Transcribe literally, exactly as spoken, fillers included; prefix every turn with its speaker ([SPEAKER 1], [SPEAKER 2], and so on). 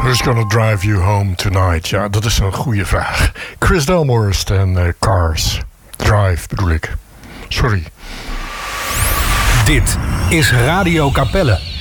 [SPEAKER 1] Who's gonna drive you home tonight? Ja, dat is een goede vraag. Chris Delmhorst en uh, Cars. Drive bedoel ik. Sorry.
[SPEAKER 2] Dit is Radio Capelle.